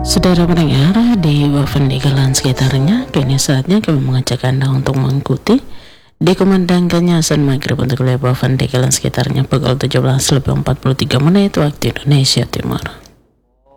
Saudara pendengar di Wafandikalan sekitarnya, kini saatnya kami mengajak Anda untuk mengikuti dikumandangkannya azan maghrib untuk wilayah Wafandikalan sekitarnya pukul 17:43 waktu Indonesia Timur.